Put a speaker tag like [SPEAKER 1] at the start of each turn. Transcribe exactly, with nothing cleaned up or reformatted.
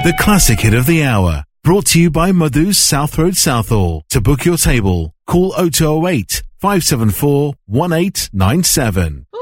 [SPEAKER 1] The classic hit of the hour. Brought to you by Madhu's South Road Southall. To book your table, call oh two oh eight, five seven four, one eight nine seven.